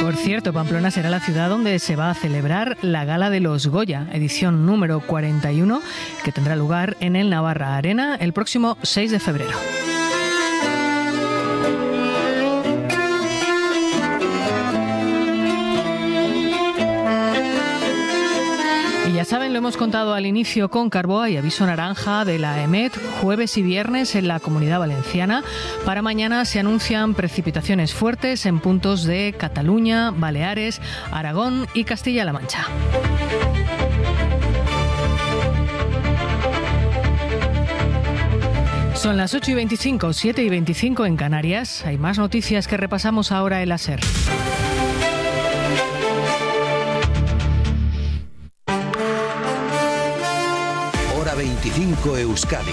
Por cierto, Pamplona será la ciudad donde se va a celebrar la Gala de los Goya, edición número 41, que tendrá lugar en el Navarra Arena el próximo 6 de febrero. Ya saben, lo hemos contado al inicio con Carboa y aviso naranja de la EMET, jueves y viernes en la Comunidad Valenciana. Para mañana se anuncian precipitaciones fuertes en puntos de Cataluña, Baleares, Aragón y Castilla-La Mancha. Son las 8:25, 7:25 en Canarias. Hay más noticias que repasamos ahora en la SER. Hora 25 Euskadi.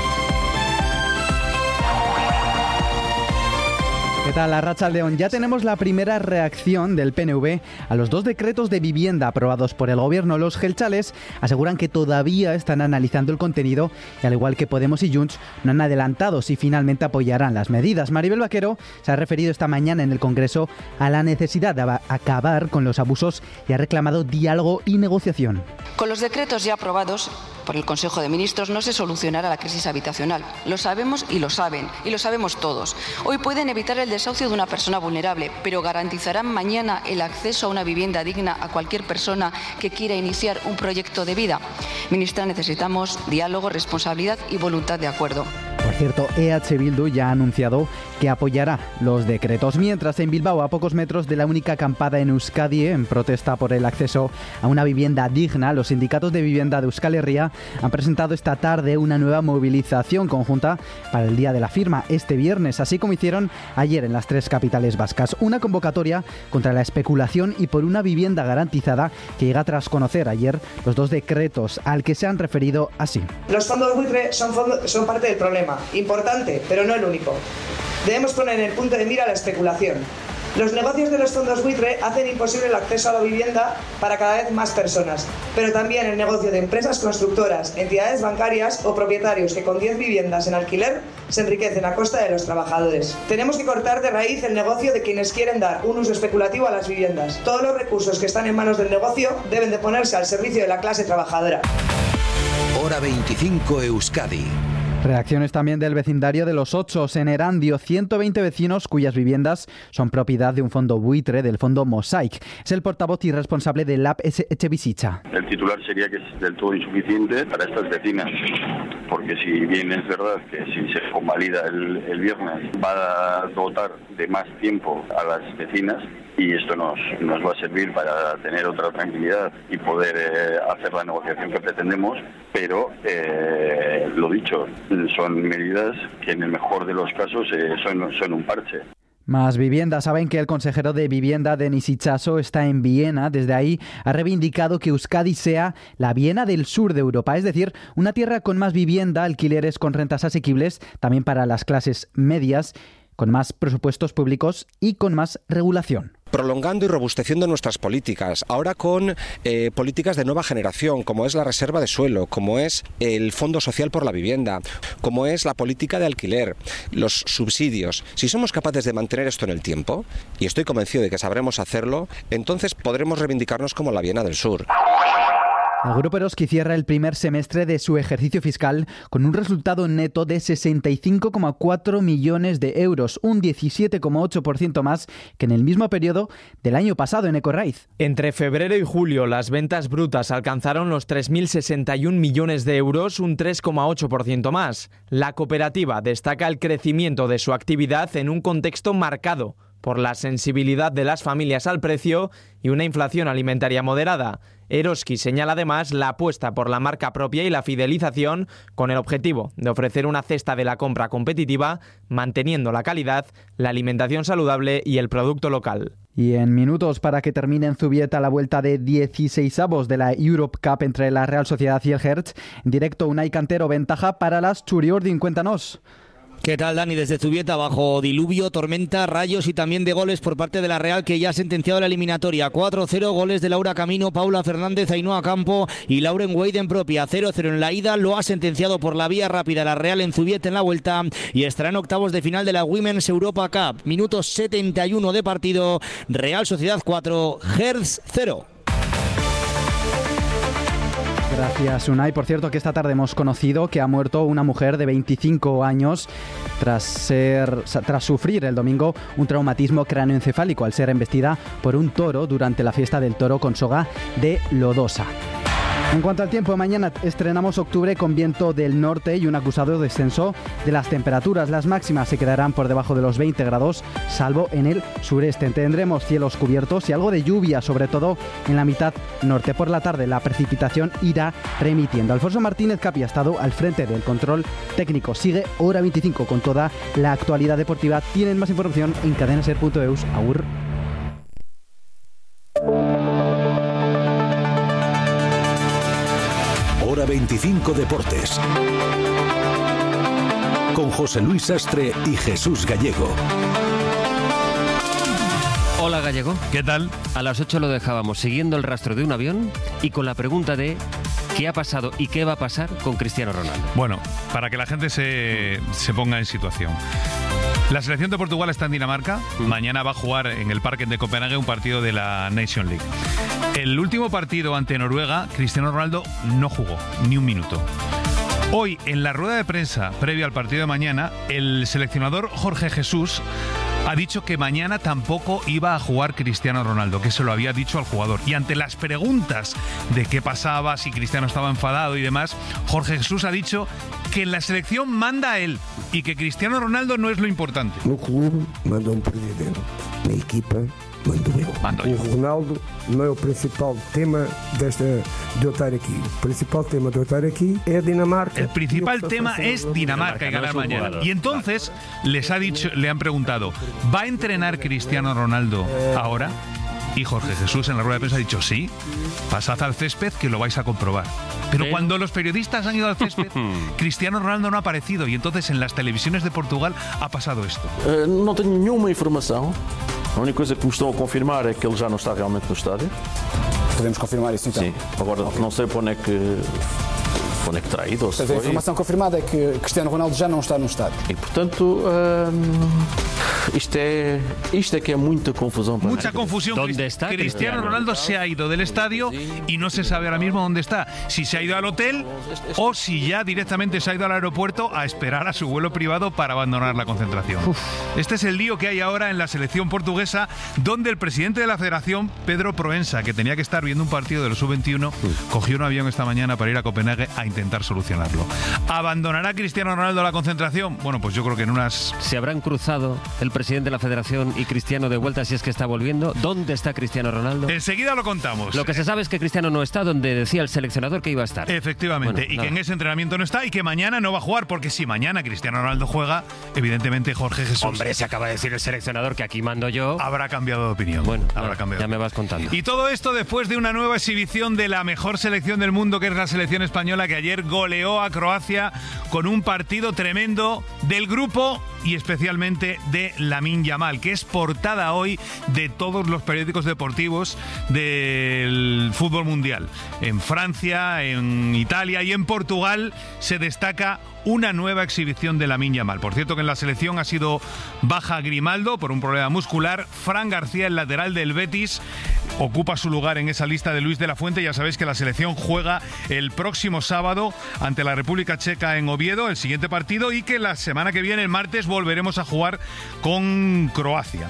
¿Qué tal, Arratsaldeon? Ya tenemos la primera reacción del PNV a los 2 decretos de vivienda aprobados por el gobierno. Los jeltzales aseguran que todavía están analizando el contenido y, al igual que Podemos y Junts, no han adelantado si finalmente apoyarán las medidas. Maribel Vaquero se ha referido esta mañana en el Congreso a la necesidad de acabar con los abusos y ha reclamado diálogo y negociación. Con los decretos ya aprobados por el Consejo de Ministros no se solucionará la crisis habitacional. Lo sabemos y lo saben, y lo sabemos todos. Hoy pueden evitar el desahucio de una persona vulnerable, pero garantizarán mañana el acceso a una vivienda digna a cualquier persona que quiera iniciar un proyecto de vida. Ministra, necesitamos diálogo, responsabilidad y voluntad de acuerdo. Por cierto, EH Bildu ya ha anunciado que apoyará los decretos. Mientras, en Bilbao, a pocos metros de la única acampada en Euskadi en protesta por el acceso a una vivienda digna, los sindicatos de vivienda de Euskal Herria han presentado esta tarde una nueva movilización conjunta para el día de la firma este viernes, así como hicieron ayer en las 3 capitales vascas. Una convocatoria contra la especulación y por una vivienda garantizada que llega tras conocer ayer los 2 decretos al que se han referido así. Los fondos buitre son parte del problema, importante, pero no el único. Debemos poner en el punto de mira la especulación. Los negocios de los fondos buitre hacen imposible el acceso a la vivienda para cada vez más personas, pero también el negocio de empresas constructoras, entidades bancarias o propietarios que con 10 viviendas en alquiler se enriquecen a costa de los trabajadores. Tenemos que cortar de raíz el negocio de quienes quieren dar un uso especulativo a las viviendas. Todos los recursos que están en manos del negocio deben de ponerse al servicio de la clase trabajadora. Hora 25 Euskadi. Reacciones también del vecindario de Los Ochos en Erandio, 120 vecinos cuyas viviendas son propiedad de un fondo buitre del fondo Mosaic. Es el portavoz y responsable del Lab Etxebizitza. El titular sería que es del todo insuficiente para estas vecinas, porque si bien es verdad que si se convalida el viernes va a dotar de más tiempo a las vecinas, y esto nos va a servir para tener otra tranquilidad y poder hacer la negociación que pretendemos, pero lo dicho, son medidas que en el mejor de los casos son un parche. Más vivienda. Saben que el consejero de Vivienda, Denis Itxaso, está en Viena. Desde ahí ha reivindicado que Euskadi sea la Viena del sur de Europa, es decir, una tierra con más vivienda, alquileres con rentas asequibles, también para las clases medias, con más presupuestos públicos y con más regulación. Prolongando y robusteciendo nuestras políticas, ahora con políticas de nueva generación, como es la reserva de suelo, como es el Fondo Social por la Vivienda, como es la política de alquiler, los subsidios. Si somos capaces de mantener esto en el tiempo, y estoy convencido de que sabremos hacerlo, entonces podremos reivindicarnos como la Viena del Sur. El Grupo Eroski cierra el primer semestre de su ejercicio fiscal con un resultado neto de 65,4 millones de euros, un 17,8% más que en el mismo periodo del año pasado en Ecorraiz. Entre febrero y julio, las ventas brutas alcanzaron los 3.061 millones de euros, un 3,8% más. La cooperativa destaca el crecimiento de su actividad en un contexto marcado por la sensibilidad de las familias al precio y una inflación alimentaria moderada. Eroski señala además la apuesta por la marca propia y la fidelización con el objetivo de ofrecer una cesta de la compra competitiva, manteniendo la calidad, la alimentación saludable y el producto local. Y en minutos para que termine en Zubieta la vuelta de 16avos de la Europe Cup entre la Real Sociedad y el Hertz. En directo, Unai Cantero, ventaja para las Txuri-Urdin. Cuéntanos. ¿Qué tal, Dani? Desde Zubieta, bajo diluvio, tormenta, rayos y también de goles por parte de la Real, que ya ha sentenciado la eliminatoria. 4-0, goles de Laura Camino, Paula Fernández, Ainhoa Campo y Lauren Wade en propia. 0-0 en la ida, lo ha sentenciado por la vía rápida la Real en Zubieta en la vuelta y estará en octavos de final de la Women's Europa Cup. Minuto 71 de partido, Real Sociedad 4, Hertz 0. Gracias, Unai. Por cierto, que esta tarde hemos conocido que ha muerto una mujer de 25 años tras sufrir el domingo un traumatismo cráneoencefálico al ser embestida por un toro durante la fiesta del toro con soga de Lodosa. En cuanto al tiempo, mañana estrenamos octubre con viento del norte y un acusado descenso de las temperaturas. Las máximas se quedarán por debajo de los 20 grados, salvo en el sureste. Tendremos cielos cubiertos y algo de lluvia, sobre todo en la mitad norte. Por la tarde la precipitación irá remitiendo. Alfonso Martínez Capi ha estado al frente del control técnico. Sigue Hora 25 con toda la actualidad deportiva. Tienen más información en cadenaser.eus. Agur. Hora 25 Deportes. Con José Luis Sastre y Jesús Gallego. Hola, Gallego. ¿Qué tal? A las 8 lo dejábamos siguiendo el rastro de un avión y con la pregunta de ¿qué ha pasado y qué va a pasar con Cristiano Ronaldo? Bueno, para que la gente se ponga en situación. La selección de Portugal está en Dinamarca. Mañana va a jugar en el Parken de Copenhague un partido de la Nation League. El último partido ante Noruega, Cristiano Ronaldo no jugó ni un minuto. Hoy, en la rueda de prensa previa al partido de mañana, el seleccionador Jorge Jesús ha dicho que mañana tampoco iba a jugar Cristiano Ronaldo, que se lo había dicho al jugador. Y ante las preguntas de qué pasaba, si Cristiano estaba enfadado y demás, Jorge Jesús ha dicho que en la selección manda él y que Cristiano Ronaldo no es lo importante. No clube manda presidente, na equipa mando eu. O Ronaldo não é o principal tema de eu estar aqui. O principal tema de eu estar aquí es Dinamarca. El principal tema es Dinamarca y ganar mañana. Y entonces le han preguntado, ¿va a entrenar Cristiano Ronaldo ahora? Y Jorge Jesús en la rueda de prensa ha dicho, sí, pasad al césped que lo vais a comprobar. Pero cuando los periodistas han ido al césped, Cristiano Ronaldo no ha aparecido y entonces en las televisiones de Portugal ha pasado esto. Não tenho nenhuma informação. A única coisa que me estão a confirmar é que ele já não está realmente no estádio. Podemos confirmar isso então? Sim. Agora não sei para onde é que terá ido. Ou se a informação confirmada é que Cristiano Ronaldo já não está no estádio. E portanto, isto é que é muita confusão. Mucha confusión. ¿Dónde está Cristiano Ronaldo? Se ha ido del estadio y no se sabe ahora mismo dónde está. Si se ha ido al hotel o si ya directamente se ha ido al aeropuerto a esperar a su vuelo privado para abandonar la concentración. Este es el lío que hay ahora en la selección portuguesa, donde el presidente de la federación, Pedro Proença, que tenía que estar viendo un partido de los sub-21, cogió un avión esta mañana para ir a Copenhague a intentar solucionarlo. ¿Abandonará Cristiano Ronaldo la concentración? Bueno, pues yo creo que en unas... ¿Se habrán cruzado el presidente de la federación y Cristiano de vuelta si es que está volviendo? ¿Dónde está Cristiano Ronaldo? Enseguida lo contamos. Lo que se sabe es que Cristiano no está donde decía el seleccionador que iba a estar. Efectivamente, bueno, y que en ese entrenamiento no está y que mañana no va a jugar, porque si mañana Cristiano Ronaldo juega, evidentemente Jorge Jesús... Hombre, se acaba de decir el seleccionador que aquí mando yo... Habrá cambiado de opinión. Bueno, habrá cambiado. Ya me vas contando. Y todo esto después de una nueva exhibición de la mejor selección del mundo, que es la selección española, que ayer goleó a Croacia con un partido tremendo del grupo y especialmente de Lamine Yamal, que es portada hoy de todos los periódicos deportivos del fútbol mundial. En Francia, en Italia y en Portugal se destaca una nueva exhibición de Lamine Yamal. Por cierto, que en la selección ha sido baja Grimaldo por un problema muscular. Fran García, el lateral del Betis, ocupa su lugar en esa lista de Luis de la Fuente. Ya sabéis que la selección juega el próximo sábado ante la República Checa en Oviedo, el siguiente partido, y que la semana que viene, el martes, volveremos a jugar con Croacia.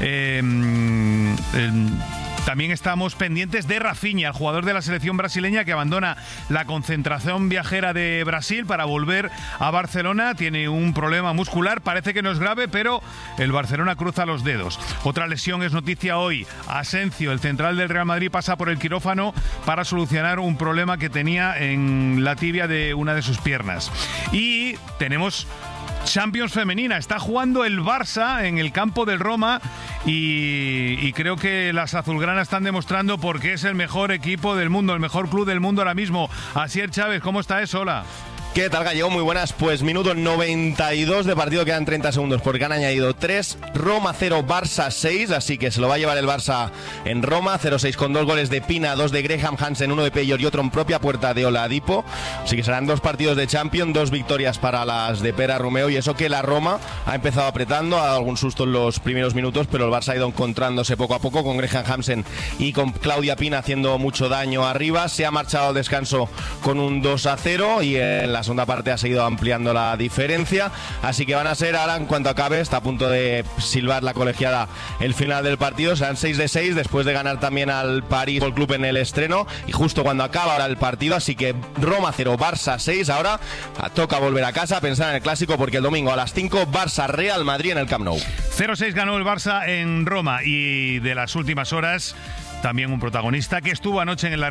También estamos pendientes de Rafinha, el jugador de la selección brasileña que abandona la concentración viajera de Brasil para volver a Barcelona. Tiene un problema muscular, parece que no es grave, pero el Barcelona cruza los dedos. Otra lesión es noticia hoy. Asensio, el central del Real Madrid, pasa por el quirófano para solucionar un problema que tenía en la tibia de una de sus piernas. Y tenemos Champions femenina, está jugando el Barça en el campo del Roma y creo que las azulgranas están demostrando por qué es el mejor equipo del mundo, el mejor club del mundo ahora mismo. Asier Chávez, ¿cómo está eso? Hola. ¿Qué tal, Gallego? Muy buenas. Pues minuto 92 de partido, quedan 30 segundos porque han añadido 3. Roma 0, Barça 6, así que se lo va a llevar el Barça en Roma. 0-6 con 2 goles de Pina, 2 de Graham Hansen, 1 de Peyor y otro en propia puerta de Oladipo. Así que serán 2 partidos de Champions, 2 victorias para las de Pera Romeo, y eso que la Roma ha empezado apretando, ha dado algún susto en los primeros minutos, pero el Barça ha ido encontrándose poco a poco con Graham Hansen y con Claudia Pina haciendo mucho daño arriba. Se ha marchado al descanso con un 2-0 y en la segunda parte ha seguido ampliando la diferencia, así que van a ser ahora, en cuanto acabe, está a punto de silbar la colegiada el final del partido, serán 6-6 después de ganar también al París Football Club en el estreno, y justo cuando acaba ahora el partido, así que Roma 0, Barça 6, ahora toca volver a casa, pensar en el clásico, porque el domingo a las 5 Barça Real Madrid en el Camp Nou. 0-6 ganó el Barça en Roma, y de las últimas horas también un protagonista que estuvo anoche en el